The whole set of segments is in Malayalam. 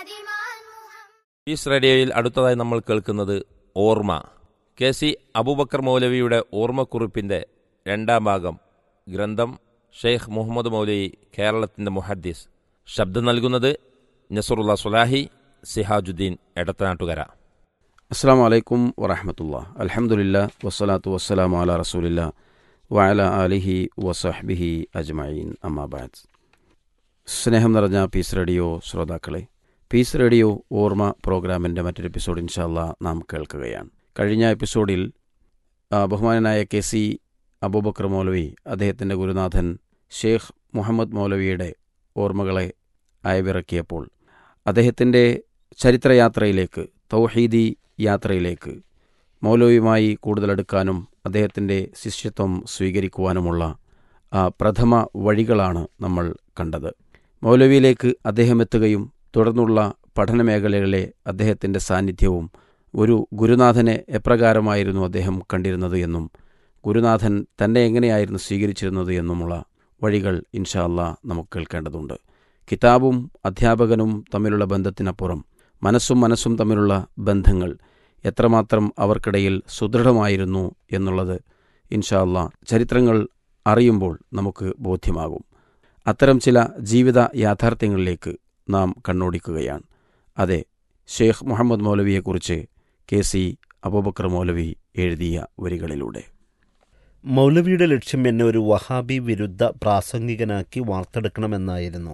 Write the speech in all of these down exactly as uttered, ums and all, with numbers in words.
പീസ് റേഡിയോയിൽ അടുത്തതായി നമ്മൾ കേൾക്കുന്നത് ഓർമ്മ. കെ സി അബൂബക്കർ മൗലവിയുടെ ഓർമ്മക്കുറിപ്പിൻ്റെ രണ്ടാം ഭാഗം. ഗ്രന്ഥം ഷെയ്ഖ് മുഹമ്മദ് മൗലവി, കേരളത്തിൻ്റെ മുഹദ്ദിസ്. ശബ്ദം നൽകുന്നത് നസറുള്ള സുലാഹി, സിഹാജുദ്ദീൻ എടത്തനാട്ടുകര. അസ്സാം വലൈക്കും വറഹമത്തുള്ള. അൽഹംദുലില്ലാ വസ്സലാത്തു വസ്സലാമു അലാ റസൂലില്ലാ വഅലാ ആലിഹി വസഹ്ബിഹി അജ്മഈൻ. അമ്മാ ബഅദ്. സ്നേഹം നിറഞ്ഞ പീസ് റേഡിയോ ശ്രോതാക്കളെ, പീസ് റേഡിയോ ഓർമ്മ പ്രോഗ്രാമിൻ്റെ മറ്റൊരു എപ്പിസോഡ് ഇൻഷാ അല്ലാഹ് നാം കേൾക്കുകയാണ്. കഴിഞ്ഞ എപ്പിസോഡിൽ ബഹുമാനനായ കെ സി അബൂബക്കർ മൗലവി അദ്ദേഹത്തിൻ്റെ ഗുരുനാഥൻ ഷെയ്ഖ് മുഹമ്മദ് മൗലവിയുടെ ഓർമ്മകളെ അയവിറക്കിയപ്പോൾ അദ്ദേഹത്തിൻ്റെ ചരിത്രയാത്രയിലേക്ക്, തൗഹീദി യാത്രയിലേക്ക് മൗലവിയുമായി കൂടുതലെടുക്കാനും അദ്ദേഹത്തിൻ്റെ ശിഷ്യത്വം സ്വീകരിക്കുവാനുമുള്ള ആ പ്രഥമ വഴികളാണ് നമ്മൾ കണ്ടത്. മൗലവിയിലേക്ക് അദ്ദേഹം എത്തുകയും തുടർന്നുള്ള പഠനമേഖലകളിലെ അദ്ദേഹത്തിൻ്റെ സാന്നിധ്യവും ഒരു ഗുരുനാഥനെ എപ്രകാരമായിരുന്നു അദ്ദേഹം കണ്ടിരുന്നത് എന്നും ഗുരുനാഥൻ തന്നെ എങ്ങനെയായിരുന്നു സ്വീകരിച്ചിരുന്നത് എന്നുമുള്ള വഴികൾ ഇൻഷാ അല്ലാഹ് നമുക്ക് കേൾക്കേണ്ടതുണ്ട്. കിതാബും അധ്യാപകനും തമ്മിലുള്ള ബന്ധത്തിനപ്പുറം മനസ്സും മനസ്സും തമ്മിലുള്ള ബന്ധങ്ങൾ എത്രമാത്രം അവർക്കിടയിൽ സുദൃഢമായിരുന്നു എന്നുള്ളത് ഇൻഷാ അല്ലാഹ് ചരിത്രങ്ങൾ അറിയുമ്പോൾ നമുക്ക് ബോധ്യമാകും. അത്തരം ചില ജീവിത യാഥാർത്ഥ്യങ്ങളിലേക്ക് നാം കണ്ണോടിക്കുകയാണ്. അതെ, ഷെയ്ഖ് മുഹമ്മദ് മൗലവിയെക്കുറിച്ച് കെ സി അബൂബക്കർ മൗലവി എഴുതിയ വരികളിലൂടെ. മൗലവിയുടെ ലക്ഷ്യം എന്നെ ഒരു വഹാബി വിരുദ്ധ പ്രാസംഗികനാക്കി വാർത്തെടുക്കണമെന്നായിരുന്നു.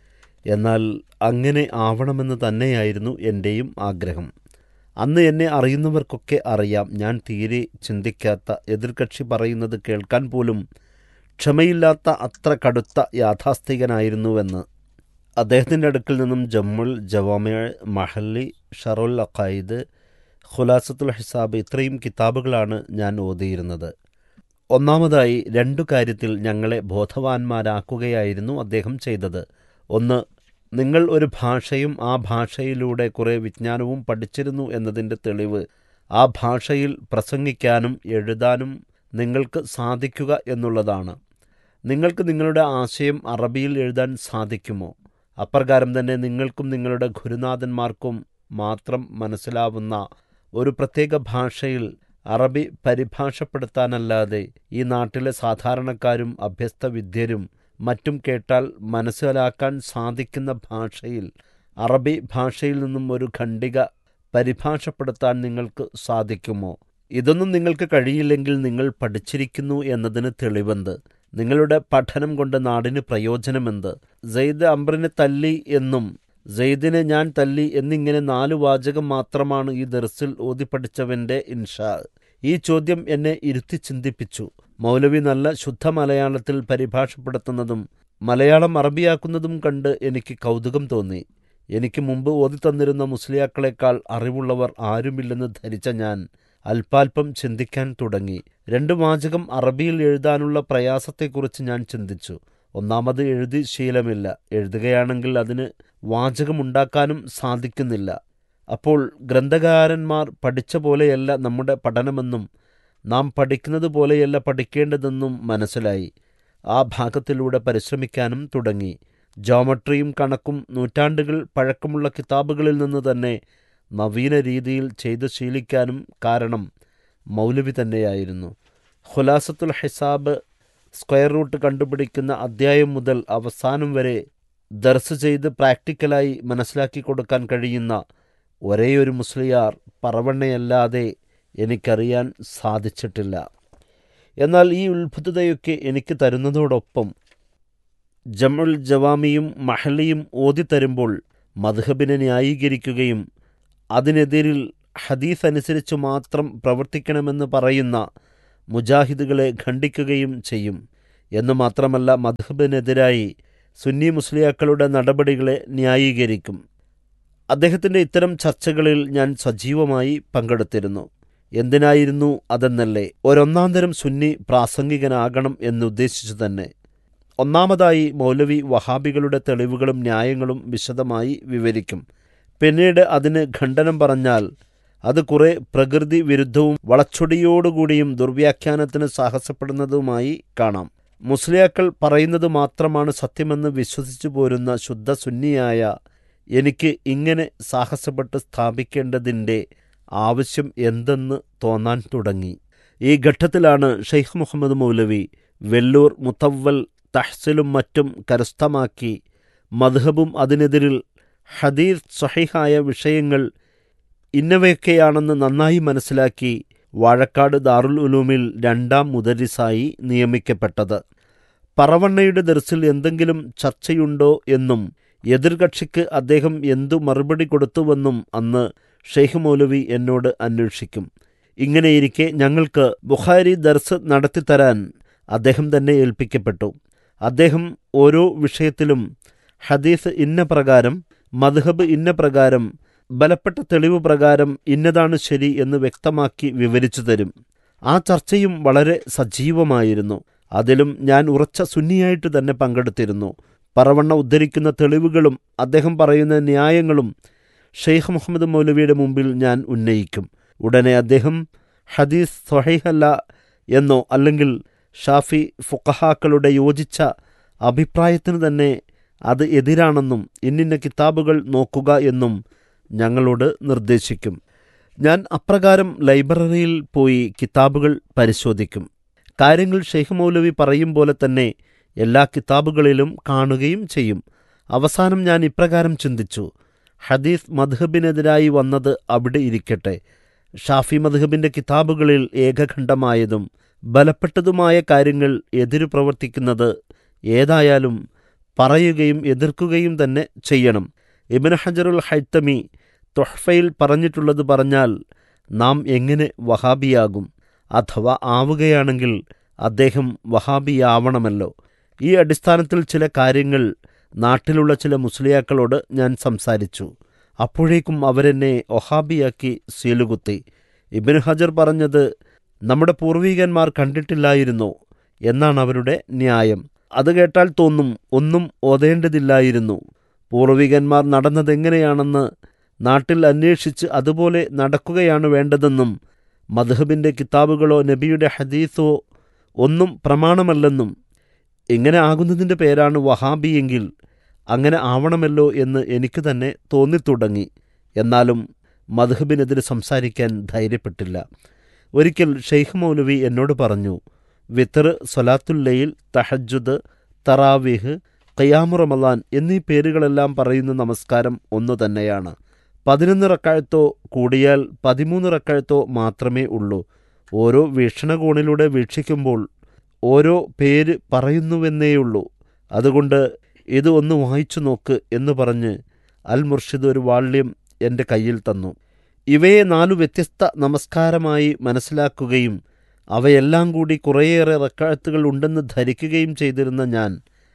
എന്നാൽ അങ്ങനെ ആവണമെന്ന് തന്നെയായിരുന്നു എൻ്റെയും ആഗ്രഹം. അന്ന് എന്നെ അറിയുന്നവർക്കൊക്കെ അറിയാം, ഞാൻ തീരെ ചിന്തിക്കാത്ത, എതിർകക്ഷി പറയുന്നത് കേൾക്കാൻ പോലും ക്ഷമയില്ലാത്ത അത്ര കടുത്ത യാഥാസ്ഥികനായിരുന്നുവെന്ന്. അദ്ദേഹത്തിൻ്റെ അടുക്കൽ നിന്നും ജമ്മുൽ ജവാമിഅ, മഹല്ലി, ഷറുൽ അഖായിദ്, ഖുലാസത്തുൽ ഹിസാബ് ഇത്രയും കിതാബുകളാണ് ഞാൻ ഓതിയിരുന്നത്. ഒന്നാമതായി രണ്ടു കാര്യത്തിൽ ഞങ്ങളെ ബോധവാന്മാരാക്കുകയായിരുന്നു അദ്ദേഹം ചെയ്തത്. ഒന്ന്, നിങ്ങൾ ഒരു ഭാഷയും ആ ഭാഷയിലൂടെ കുറേ വിജ്ഞാനവും പഠിച്ചിരുന്നു എന്നതിൻ്റെ തെളിവ് ആ ഭാഷയിൽ പ്രസംഗിക്കാനും എഴുതാനും നിങ്ങൾക്ക് സാധിക്കുക എന്നുള്ളതാണ്. നിങ്ങൾക്ക് നിങ്ങളുടെ ആശയം അറബിയിൽ എഴുതാൻ സാധിക്കുമോ? അപ്രകാരം തന്നെ നിങ്ങൾക്കും നിങ്ങളുടെ ഗുരുനാഥന്മാർക്കും മാത്രം മനസ്സിലാവുന്ന ഒരു പ്രത്യേക ഭാഷയിൽ അറബി പരിഭാഷപ്പെടുത്താനല്ലാതെ ഈ നാട്ടിലെ സാധാരണക്കാരും അഭ്യസ്ത വിദ്യരും മറ്റും കേട്ടാൽ മനസ്സിലാക്കാൻ സാധിക്കുന്ന ഭാഷയിൽ അറബി ഭാഷയിൽ നിന്നും ഒരു ഖണ്ഡിക പരിഭാഷപ്പെടുത്താൻ നിങ്ങൾക്ക് സാധിക്കുമോ? ഇതൊന്നും നിങ്ങൾക്ക് കഴിയില്ലെങ്കിൽ നിങ്ങൾ പഠിച്ചിരിക്കുന്നു എന്നതിന് തെളിവെന്ത്? നിങ്ങളുടെ പഠനം കൊണ്ട് നാടിന് പ്രയോജനമെന്ത്? സെയ്ദ് അംറിനെ തല്ലി എന്നും സെയ്ദിനെ ഞാൻ തല്ലി എന്നിങ്ങനെ നാലു വാചകം മാത്രമാണ് ഈ ദർസിൽ ഓതിപ്പഠിച്ചവൻ്റെ ഇൻഷാ. ഈ ചോദ്യം എന്നെ ഇരുത്തി ചിന്തിപ്പിച്ചു. മൗലവി നല്ല ശുദ്ധ മലയാളത്തിൽ പരിഭാഷപ്പെടുത്തുന്നതും മലയാളം അറബിയാക്കുന്നതും കണ്ട് എനിക്ക് കൗതുകം തോന്നി. എനിക്ക് മുമ്പ് ഓതിത്തന്നിരുന്ന മുസ്ലിയാക്കളെക്കാൾ അറിവുള്ളവർ ആരുമില്ലെന്ന് ധരിച്ച ഞാൻ അല്പാൽപ്പം ചിന്തിക്കാൻ തുടങ്ങി. രണ്ട് വാചകം അറബിയിൽ എഴുതാനുള്ള പ്രയാസത്തെക്കുറിച്ച് ഞാൻ ചിന്തിച്ചു. ഒന്നാമത്, എഴുതി ശീലമില്ല. എഴുതുകയാണെങ്കിൽ അതിന് വാചകമുണ്ടാക്കാനും സാധിക്കുന്നില്ല. അപ്പോൾ ഗ്രന്ഥകാരന്മാർ പഠിച്ച പോലെയല്ല നമ്മുടെ പഠനമെന്നും നാം പഠിക്കുന്നത് പോലെയല്ല പഠിക്കേണ്ടതെന്നും മനസ്സിലായി. ആ ഭാഗത്തിലൂടെ പരിശ്രമിക്കാനും തുടങ്ങി. ജോമട്രിയും കണക്കും നൂറ്റാണ്ടുകൾ പഴക്കമുള്ള കിതാബുകളിൽ നിന്ന് തന്നെ നവീന രീതിയിൽ ചെയ്ത് ശീലിക്കാനും കാരണം മൗലവി തന്നെയായിരുന്നു. ഖുലാസത്തുൽ ഹിസാബ് സ്ക്വയർ റൂട്ട് കണ്ടുപിടിക്കുന്ന അധ്യായം മുതൽ അവസാനം വരെ ദർസ് ചെയ്ത് പ്രാക്ടിക്കലായി മനസ്സിലാക്കി കൊടുക്കാൻ കഴിയുന്ന ഒരേയൊരു മുസ്ലിയാർ പറവണ്ണയല്ലാതെ എനിക്കറിയാൻ സാധിച്ചിട്ടില്ല. എന്നാൽ ഈ ഉത്ഭുതതയൊക്കെ എനിക്ക് തരുന്നതോടൊപ്പം ജമുൽ ജവാമിയും മഹലിയും ഓതിത്തരുമ്പോൾ മദ്ഹബിനെ ന്യായീകരിക്കുകയും അതിനെതിരിൽ ഹദീസ് അനുസരിച്ച് മാത്രം പ്രവർത്തിക്കണമെന്ന് പറയുന്ന മുജാഹിദുകളെ ഖണ്ഡിക്കുകയും ചെയ്യും. എന്ന് മാത്രമല്ല, മദ്ഹബിനെതിരായി സുന്നി മുസ്ലിയാക്കളുടെ നടപടികളെ ന്യായീകരിക്കും. അദ്ദേഹത്തിൻ്റെ ഇത്തരം ചർച്ചകളിൽ ഞാൻ സജീവമായി പങ്കെടുത്തിരുന്നു. എന്തിനായിരുന്നു അതെന്നല്ലേ, ഒരൊന്നാന്തരം സുന്നി പ്രാസംഗികനാകണം എന്നുദ്ദേശിച്ചു തന്നെ. ഒന്നാമതായി മൗലവി വഹാബികളുടെ തെളിവുകളും ന്യായങ്ങളും വിശദമായി വിവരിക്കും. പിന്നീട് അതിന് ഖണ്ഡനം പറഞ്ഞാൽ അത് കുറെ പ്രകൃതി വിരുദ്ധവും വളച്ചൊടിയോടുകൂടിയും ദുർവ്യാഖ്യാനത്തിന് സാഹസപ്പെടുന്നതുമായി കാണാം. മുസ്ലിയാക്കൾ പറയുന്നത് മാത്രമാണ് സത്യമെന്ന് വിശ്വസിച്ചു പോരുന്ന ശുദ്ധ സുന്നിയായ എനിക്ക് ഇങ്ങനെ സാഹസപ്പെട്ട് സ്ഥാപിക്കേണ്ടതിൻ്റെ ആവശ്യം എന്തെന്ന് തോന്നാൻ തുടങ്ങി. ഈ ഘട്ടത്തിലാണ് ഷെയ്ഖ് മുഹമ്മദ് മൗലവി വെല്ലൂർ മുത്തവ്വൽ തഹ്സിലും മറ്റും കരസ്ഥമാക്കി മദ്ഹബും അതിനെതിരിൽ ഹദീസ് സ്വഹീഹായ വിഷയങ്ങൾ ഇന്നവയൊക്കെയാണെന്ന് നന്നായി മനസ്സിലാക്കി വാഴക്കാട് ദാറുൽ ഉലൂമിൽ രണ്ടാം മുദരിസായി നിയമിക്കപ്പെട്ടത്. പറവണ്ണയുടെ ദർസിൽ എന്തെങ്കിലും ചർച്ചയുണ്ടോ എന്നും എതിർകക്ഷിക്ക് അദ്ദേഹം എന്തു മറുപടി കൊടുത്തുവെന്നും അന്ന് ഷെയ്ഖ് മൗലവി എന്നോട് അന്വേഷിക്കും. ഇങ്ങനെയിരിക്കെ ഞങ്ങൾക്ക് ബുഖാരി ദർസ് നടത്തിത്തരാൻ അദ്ദേഹം തന്നെ ഏൽപ്പിക്കപ്പെട്ടു. അദ്ദേഹം ഓരോ വിഷയത്തിലും ഹദീസ് ഇന്ന പ്രകാരം, മദ്ഹബ് ഇന്ന പ്രകാരം, ബലപ്പെട്ട തെളിവ് പ്രകാരം ഇന്നതാണ് ശരി എന്ന് വ്യക്തമാക്കി വിവരിച്ചു തരും. ആ ചർച്ചയും വളരെ സജീവമായിരുന്നു. അതിലും ഞാൻ ഉറച്ച സുന്നിയായിട്ട് തന്നെ പങ്കെടുത്തിരുന്നു. പറവണ്ണ ഉദ്ധരിക്കുന്ന തെളിവുകളും അദ്ദേഹം പറയുന്ന ന്യായങ്ങളും ഷെയ്ഖ് മുഹമ്മദ് മൗലവിയുടെ മുമ്പിൽ ഞാൻ ഉന്നയിക്കും. ഉടനെ അദ്ദേഹം ഹദീസ് സ്വഹീഹല്ല എന്നോ അല്ലെങ്കിൽ ഷാഫി ഫുഖഹാക്കളുടെ യോജിച്ച അഭിപ്രായത്തിന് തന്നെ അത് എതിരാണെന്നും ഇന്നിന്ന കിതാബുകൾ നോക്കുക എന്നും ഞങ്ങളോട് നിർദ്ദേശിക്കും. ഞാൻ അപ്രകാരം ലൈബ്രറിയിൽ പോയി കിതാബുകൾ പരിശോധിക്കും. കാര്യങ്ങൾ ഷെയ്ഖ് മൗലവി പറയും പോലെ തന്നെ എല്ലാ കിതാബുകളിലും കാണുകയും ചെയ്യും. അവസാനം ഞാൻ ഇപ്രകാരം ചിന്തിച്ചു, ഹദീസ് മദ്ഹബിനെതിരായി വന്നത് അവിടെ ഇരിക്കട്ടെ, ഷാഫി മദ്ഹബിൻ്റെ കിതാബുകളിൽ ഏകഖണ്ഡമായതും ബലപ്പെട്ടതുമായ കാര്യങ്ങൾ എതിരു പ്രവർത്തിക്കുന്നത് ഏതായാലും പറയുകയും എതിർക്കുകയും തന്നെ ചെയ്യണം. ഇബ്നു ഹജറുൽ ഹൈത്തമി തുഹ്ഫയിൽ പറഞ്ഞിട്ടുള്ളത് പറഞ്ഞാൽ നാം എങ്ങനെ വഹാബിയാകും? അഥവാ ആവുകയാണെങ്കിൽ അദ്ദേഹം വഹാബിയാവണമല്ലോ. ഈ അടിസ്ഥാനത്തിൽ ചില കാര്യങ്ങൾ നാട്ടിലുള്ള ചില മുസ്ലിയാക്കളോട് ഞാൻ സംസാരിച്ചു. അപ്പോഴേക്കും അവരെന്നെ വഹാബിയാക്കി സീലുകുത്തി. ഇബ്നു ഹജർ പറഞ്ഞത് നമ്മുടെ പൂർവികന്മാർ കണ്ടിട്ടില്ലായിരുന്നോ എന്നാണ് അവരുടെ ന്യായം. അത് കേട്ടാൽ തോന്നും ഒന്നും ഓതേണ്ടതില്ലായിരുന്നു. പൂർവികന്മാർ നടന്നതെങ്ങനെയാണെന്ന് നാട്ടിൽ അന്വേഷിച്ച് അതുപോലെ നടക്കുകയാണ് വേണ്ടതെന്നും മദ്ഹബിൻ്റെ കിതാബുകളോ നബിയുടെ ഹദീസോ ഒന്നും പ്രമാണമല്ലെന്നും ഇങ്ങനെ ആകുന്നതിൻ്റെ പേരാണ് വഹാബിയെങ്കിൽ അങ്ങനെ ആവണമല്ലോ എന്ന് എനിക്ക് തന്നെ തോന്നിത്തുടങ്ങി. എന്നാലും മദ്ഹബിനെതിരെ സംസാരിക്കാൻ ധൈര്യപ്പെട്ടില്ല. ഒരിക്കൽ ഷെയ്ഖ് മൗലവി എന്നോട് പറഞ്ഞു, വിത്തർ, സ്വലാത്തുല്ലയിൽ, തഹജ്ജുദ്, തറാവീഹ്, ഖിയാമു റമളാൻ എന്നീ പേരുകളെല്ലാം പറയുന്ന നമസ്കാരം ഒന്നു തന്നെയാണ്. പതിനൊന്ന് റക്അത്തോ കൂടിയാൽ പതിമൂന്ന് റക്അത്തോ മാത്രമേ ഉള്ളൂ. ഓരോ വീക്ഷണകോണിലൂടെ വീക്ഷിക്കുമ്പോൾ ഓരോ പേര് പറയുന്നുവെന്നേയുള്ളൂ. അതുകൊണ്ട് ഇത് ഒന്ന് വായിച്ചു നോക്ക് എന്ന് പറഞ്ഞ് അൽ മുർഷിദ് ഒരു വാള്യം എൻ്റെ കയ്യിൽ തന്നു. ഇവയെ നാലു വ്യത്യസ്ത നമസ്കാരമായി മനസ്സിലാക്കുകയും അവയെല്ലാം കൂടി കുറേയേറെ റക്അത്തുകൾ ഉണ്ടെന്ന് ധരിക്കുകയും ചെയ്തിരുന്ന ഞാൻ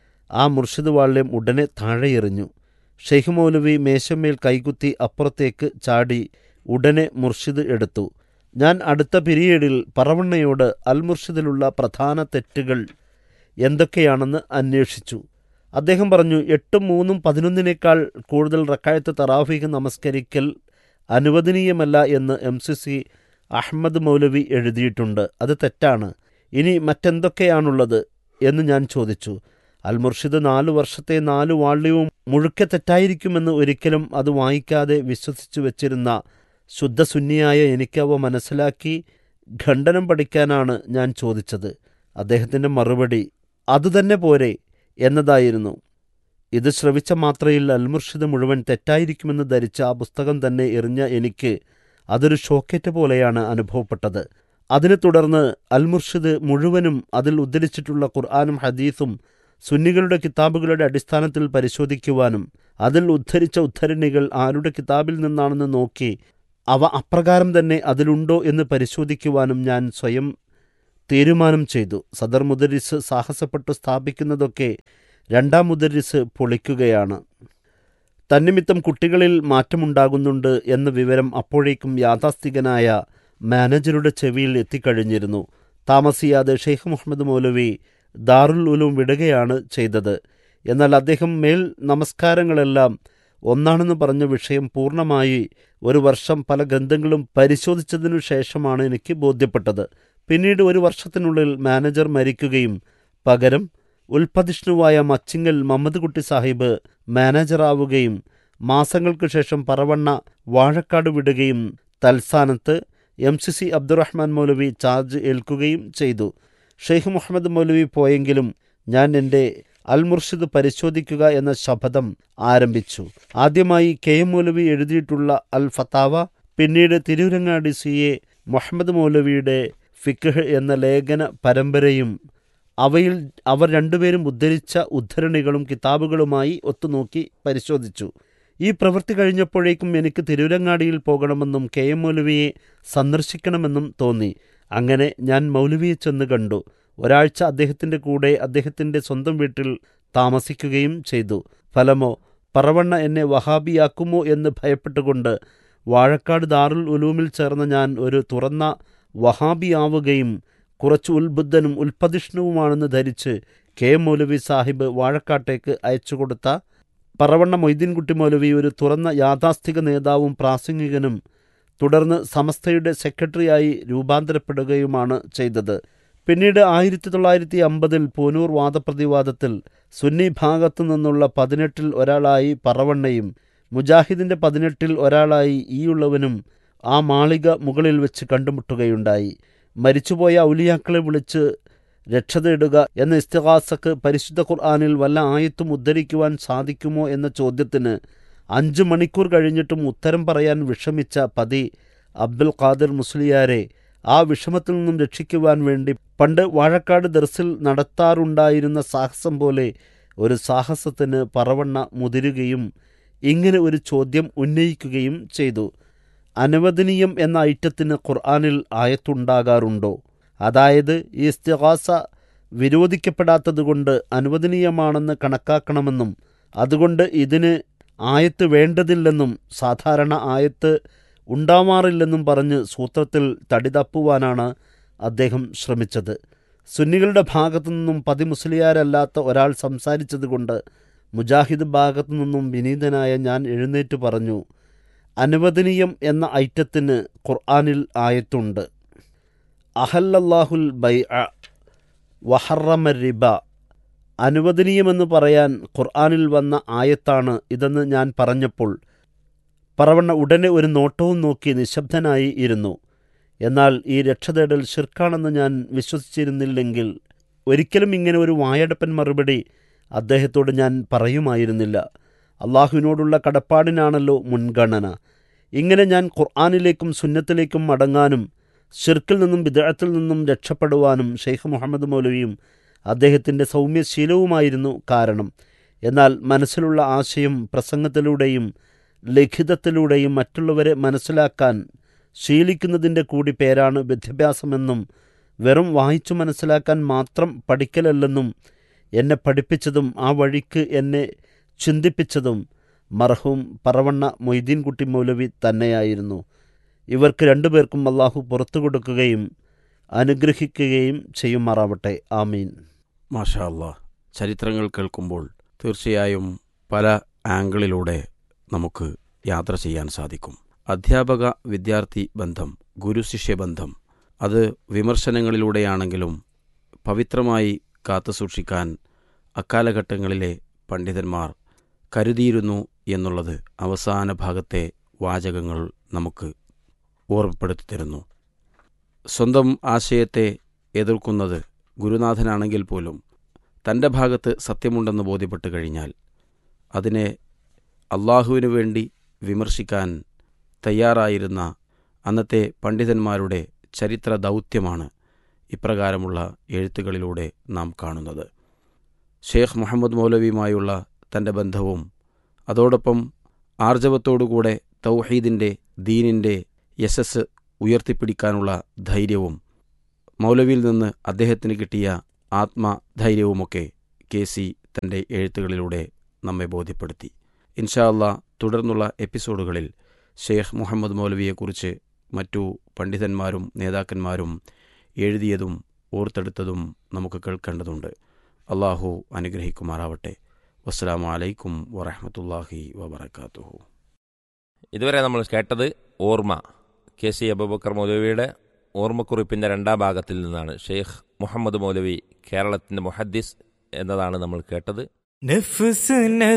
ആ മുർഷിദ് വാള്യം ഉടനെ താഴെ എറിഞ്ഞു. ഷെയ്ഖ് മൗലവി മേശമേൽ കൈകുത്തി അപ്പുറത്തേക്ക് ചാടി ഉടനെ മുർഷിദ് എടുത്തു. ഞാൻ അടുത്ത പിരീഡിൽ പറവണ്ണയോട് അൽ മുർഷിദിലുള്ള പ്രധാന തെറ്റുകൾ എന്തൊക്കെയാണെന്ന് അന്വേഷിച്ചു. അദ്ദേഹം പറഞ്ഞു, എട്ടും മൂന്നും പതിനൊന്നിനേക്കാൾ കൂടുതൽ റക്അത്ത് തറാവീഹ് നമസ്കരിക്കൽ അനുവദനീയമല്ല എന്ന് എം സി സി അഹമ്മദ് മൗലവി എഴുതിയിട്ടുണ്ട്. അത് തെറ്റാണ്. ഇനി മറ്റെന്തൊക്കെയാണുള്ളത് എന്ന് ഞാൻ ചോദിച്ചു. അൽ മുർഷിദ് നാലു വർഷത്തെ നാലു വാള്യവും മുഴുക്കെ തെറ്റായിരിക്കുമെന്ന് ഒരിക്കലും അത് വായിക്കാതെ വിശ്വസിച്ചു വച്ചിരുന്ന ശുദ്ധസുന്നിയായ എനിക്കവ മനസ്സിലാക്കി ഖണ്ഡനം പഠിക്കാനാണ് ഞാൻ ചോദിച്ചത്. അദ്ദേഹത്തിൻ്റെ മറുപടി അതുതന്നെ പോരെ എന്നതായിരുന്നു. ഇത് ശ്രവിച്ച മാത്രയിൽ അൽ മുർഷിദ് മുഴുവൻ തെറ്റായിരിക്കുമെന്ന് ധരിച്ച ആ പുസ്തകം തന്നെ എറിഞ്ഞ എനിക്ക് അതൊരു ഷോക്കേറ്റ് പോലെയാണ് അനുഭവപ്പെട്ടത്. അതിനെ തുടർന്ന് അൽ മുർഷിദ് മുഴുവനും അതിൽ ഉദ്ധരിച്ചിട്ടുള്ള ഖുർആനും ഹദീസും സുന്നികളുടെ കിതാബുകളുടെ അടിസ്ഥാനത്തിൽ പരിശോധിക്കുവാനും അതിൽ ഉദ്ധരിച്ച ഉദ്ധരണികൾ ആരുടെ കിതാബിൽ നിന്നാണെന്ന് നോക്കി അവ അപ്രകാരം തന്നെ അതിലുണ്ടോ എന്ന് പരിശോധിക്കുവാനും ഞാൻ സ്വയം തീരുമാനം ചെയ്തു. സദർ മുദരിസ് സാഹസപ്പെട്ടു സ്ഥാപിക്കുന്നതൊക്കെ രണ്ടാം മുദരിസ് പൊളിക്കുകയാണ്. തന്നിമിത്തം കുട്ടികളിൽ മാറ്റമുണ്ടാകുന്നുണ്ട് എന്ന വിവരം അപ്പോഴേക്കും യാഥാസ്ഥികനായ മാനേജറുടെ ചെവിയിൽ എത്തിക്കഴിഞ്ഞിരുന്നു. താമസിയാതെ ഷെയ്ഖ് മുഹമ്മദ് മൗലവി ദാറുൽ ഉലൂം വിടുകയാണ് ചെയ്തത്. എന്നാൽ അദ്ദേഹം മേൽ നമസ്കാരങ്ങളെല്ലാം ഒന്നാണെന്ന് പറഞ്ഞ വിഷയം പൂർണ്ണമായി ഒരു വർഷം പല ഗ്രന്ഥങ്ങളും പരിശോധിച്ചതിനു ശേഷമാണ് എനിക്ക് ബോധ്യപ്പെട്ടത്. പിന്നീട് ഒരു വർഷത്തിനുള്ളിൽ മാനേജർ മരിക്കുകയും പകരം ഉൽപ്പതിഷ്ണുവായ മച്ചിങ്ങൽ മുഹമ്മദ് കുട്ടി സാഹിബ് മാനേജറാവുകയും മാസങ്ങൾക്ക് ശേഷം പറവണ്ണ വാഴക്കാട് വിടുകയും തൽസ്ഥാനത്ത് എം സി സി അബ്ദുറഹ്മാൻ മൗലവി ചാർജ് ഏൽക്കുകയും ചെയ്തു. ഷെയ്ഖ് മുഹമ്മദ് മൗലവി പോയെങ്കിലും ഞാൻ എൻ്റെ അൽ മുർഷിദ് പരിശോധിക്കുക എന്ന ശപഥം ആരംഭിച്ചു. ആദ്യമായി കെ എം മൗലവി എഴുതിയിട്ടുള്ള അൽ ഫത്താവ, പിന്നീട് തിരൂരങ്ങാടി സി എ മുഹമ്മദ് മൗലവിയുടെ ഫിഖ് എന്ന ലേഖന പരമ്പരയും അവയിൽ അവർ രണ്ടുപേരും ഉദ്ധരിച്ച ഉദ്ധരണികളും കിതാബുകളുമായി ഒത്തുനോക്കി പരിശോധിച്ചു. ഈ പ്രവൃത്തി കഴിഞ്ഞപ്പോഴേക്കും എനിക്ക് തിരൂരങ്ങാടിയിൽ പോകണമെന്നും കെ എം മൗലവിയെ സന്ദർശിക്കണമെന്നും തോന്നി. അങ്ങനെ ഞാൻ മൗലവിയെ ചെന്ന് കണ്ടു. ഒരാഴ്ച അദ്ദേഹത്തിൻ്റെ കൂടെ അദ്ദേഹത്തിൻ്റെ സ്വന്തം വീട്ടിൽ താമസിക്കുകയും ചെയ്തു. ഫലമോ പറവണ്ണ എന്നെ വഹാബിയാക്കുമോ എന്ന് ഭയപ്പെട്ടുകൊണ്ട് വാഴക്കാട് ദാറുൽ ഉലൂമിൽ ചേർന്ന ഞാൻ ഒരു തുറന്ന വഹാബിയാവുകയും കുറച്ച് ഉത്ബുദ്ധനും ഉൽപ്പതിഷ്ണുവുമാണെന്ന് ധരിച്ച് കെ എം മൗലവി സാഹിബ് വാഴക്കാട്ടേക്ക് അയച്ചുകൊടുത്ത പറവണ്ണ മൊയ്തീൻകുട്ടി മൗലവി ഒരു തുറന്ന യാഥാസ്ഥിക നേതാവും പ്രാസംഗികനും തുടർന്ന് സമസ്തയുടെ സെക്രട്ടറിയായി രൂപാന്തരപ്പെടുകയുമാണ് ചെയ്തത്. പിന്നീട് ആയിരത്തി തൊള്ളായിരത്തി അമ്പതിൽ പൂനൂർ വാദപ്രതിവാദത്തിൽ സുന്നി ഭാഗത്തു നിന്നുള്ള പതിനെട്ടിൽ ഒരാളായി പറവണ്ണയും മുജാഹിദിൻ്റെ പതിനെട്ടിൽ ഒരാളായി ഈയുള്ളവനും ആ മാളിക മുകളിൽ വെച്ച് കണ്ടുമുട്ടുകയുണ്ടായി. മരിച്ചുപോയ ഔലിയാക്കളെ വിളിച്ച് രക്ഷ തേടുക എന്ന ഇസ്തിഗാസക്ക് പരിശുദ്ധ ഖുർആനിൽ വല്ല ആയത്തും ഉദ്ധരിക്കുവാൻ സാധിക്കുമോ എന്ന ചോദ്യത്തിന് അഞ്ച് മണിക്കൂർ കഴിഞ്ഞിട്ടും ഉത്തരം പറയാൻ വിഷമിച്ച പതി അബ്ദുൽ ഖാദിർ മുസ്ലിയാരെ ആ വിഷമത്തിൽ നിന്നും രക്ഷിക്കുവാൻ വേണ്ടി പണ്ട് വാഴക്കാട് ദർസിൽ നടത്താറുണ്ടായിരുന്ന സാഹസം പോലെ ഒരു സാഹസത്തിന് പറവണ്ണ മുതിരുകയും ഇങ്ങനെ ഒരു ചോദ്യം ഉന്നയിക്കുകയും ചെയ്തു. അനുവദനീയം എന്ന ഐറ്റത്തിന് ഖുർആനിൽ ആയത്തുണ്ടാകാറുണ്ടോ? അതായത് ഈ ഇസ്തിഗാസ വിരോധിക്കപ്പെടാത്തതുകൊണ്ട് അനുവദനീയമാണെന്ന് കണക്കാക്കണമെന്നും അതുകൊണ്ട് ഇതിന് ആയത്ത് വേണ്ടതില്ലെന്നും സാധാരണ ആയത്ത് ഉണ്ടാവാറില്ലെന്നും പറഞ്ഞ് സൂത്രത്തിൽ തടിതപ്പുവാനാണ് അദ്ദേഹം ശ്രമിച്ചത്. സുന്നികളുടെ ഭാഗത്തു നിന്നും പതിമുസ്ലിയാരല്ലാത്ത ഒരാൾ സംസാരിച്ചതുകൊണ്ട് മുജാഹിദ് ഭാഗത്തു നിന്നും വിനീതനായ ഞാൻ എഴുന്നേറ്റ് പറഞ്ഞു, അനുവദനീയം എന്ന ഐറ്റത്തിന് ഖുർആനിൽ ആയത്തുണ്ട്. അഹല്ലല്ലാഹുൽ ബൈഅ വഹറമ റിബ. അനുവദനീയമെന്ന് പറയാൻ ഖുർആനിൽ വന്ന ആയത്താണ് ഇതെന്ന് ഞാൻ പറഞ്ഞപ്പോൾ പറവണ്ണ ഉടനെ ഒരു നോട്ടവും നോക്കി നിശബ്ദനായി ഇരുന്നു. എന്നാൽ ഈ രക്ഷതേടൽ ശിർക്കാണെന്ന് ഞാൻ വിശ്വസിച്ചിരുന്നില്ലെങ്കിൽ ഒരിക്കലും ഇങ്ങനെ ഒരു വായടപ്പൻ മറുപടി അദ്ദേഹത്തോട് ഞാൻ പറയുമായിരുന്നില്ല. അള്ളാഹുവിനോടുള്ള കടപ്പാടിനാണല്ലോ മുൻഗണന. ഇങ്ങനെ ഞാൻ ഖുർആനിലേക്കും സുന്നത്തിലേക്കും മടങ്ങാനും ശിർക്കിൽ നിന്നും ബിദ്അത്തിൽ നിന്നും രക്ഷപ്പെടുവാനും ഷെയ്ഖ് മുഹമ്മദ് മൗലവിയും അദ്ദേഹത്തിൻ്റെ സൗമ്യശീലവുമായിരുന്നു കാരണം. എന്നാൽ മനസ്സിലുള്ള ആശയം പ്രസംഗത്തിലൂടെയും ലിഖിതത്തിലൂടെയും മറ്റുള്ളവരെ മനസ്സിലാക്കാൻ ശീലിക്കുന്നതിൻ്റെ കൂടി പേരാണ് വിദ്യാഭ്യാസമെന്നും വെറും വായിച്ചു മനസ്സിലാക്കാൻ മാത്രം പഠിക്കലല്ലെന്നും എന്നെ പഠിപ്പിച്ചതും ആ വഴിക്ക് എന്നെ ചിന്തിപ്പിച്ചതും മർഹൂം പറവണ്ണ മൊയ്തീൻകുട്ടി മൗലവി തന്നെയായിരുന്നു. ഇവർക്ക് രണ്ടുപേർക്കും അള്ളാഹു പുറത്തു കൊടുക്കുകയും അനുഗ്രഹിക്കുകയും ചെയ്യുമാറാവട്ടെ. ആമീൻ. മാഷാ അല്ലാഹ്. ചരിത്രങ്ങൾ കേൾക്കുമ്പോൾ തീർച്ചയായും പല ആംഗിളിലൂടെ നമുക്ക് യാത്ര ചെയ്യാൻ സാധിക്കും. അധ്യാപക വിദ്യാർത്ഥി ബന്ധം, ഗുരുശിഷ്യ ബന്ധം, അത് വിമർശനങ്ങളിലൂടെയാണെങ്കിലും പവിത്രമായി കാത്തുസൂക്ഷിക്കാൻ അക്കാലഘട്ടങ്ങളിലെ പണ്ഡിതന്മാർ കരുതിയിരുന്നു എന്നുള്ളത് അവസാന ഭാഗത്തെ വാചകങ്ങൾ നമുക്ക് ഓർമ്മപ്പെടുത്തി തരുന്നു. സ്വന്തം ആശയത്തെ എതിർക്കുന്നത് ഗുരുനാഥനാണെങ്കിൽ പോലും തൻ്റെ ഭാഗത്ത് സത്യമുണ്ടെന്ന് ബോധ്യപ്പെട്ട് കഴിഞ്ഞാൽ അതിനെ അള്ളാഹുവിനു വേണ്ടി വിമർശിക്കാൻ തയ്യാറായിരുന്ന അന്നത്തെ പണ്ഡിതന്മാരുടെ ചരിത്ര ദൗത്യമാണ് ഇപ്രകാരമുള്ള എഴുത്തുകളിലൂടെ നാം കാണുന്നത്. ഷേഖ് മുഹമ്മദ് മൗലവിയുമായുള്ള തൻ്റെ ബന്ധവും അതോടൊപ്പം ആർജവത്തോടുകൂടെ തൗഹീദിൻ്റെ ദീനിൻ്റെ യശസ് ഉയർത്തിപ്പിടിക്കാനുള്ള ധൈര്യവും മൗലവിയിൽ നിന്ന് അദ്ദേഹത്തിന് കിട്ടിയ ആത്മധൈര്യവുമൊക്കെ കെ സി തൻ്റെ എഴുത്തുകളിലൂടെ നമ്മെ ബോധ്യപ്പെടുത്തി. ഇൻഷാ അല്ലാഹ് തുടർന്നുള്ള എപ്പിസോഡുകളിൽ ഷേഖ് മുഹമ്മദ് മൗലവിയെക്കുറിച്ച് മറ്റു പണ്ഡിതന്മാരും നേതാക്കന്മാരും എഴുതിയതും ഓർത്തെടുത്തതും നമുക്ക് കേൾക്കേണ്ടതുണ്ട്. അള്ളാഹു അനുഗ്രഹിക്കുമാറാവട്ടെ. വസ്സലാമു അലൈക്കും വറഹ്മത്തുള്ളാഹി വബറകാതുഹു. ഇതുവരെ നമ്മൾ കേട്ടത് ഓർമ്മ, കെ സി അബൂബക്കർ മൗലവിയുടെ ഓർമ്മക്കുറിപ്പിൻ്റെ രണ്ടാം ഭാഗത്തിൽ നിന്നാണ്. ഷെയ്ഖ് മുഹമ്മദ് മൗലവി കേരളത്തിൻ്റെ മുഹദ്ദിസ് എന്നതാണ് നമ്മൾ കേട്ടത്.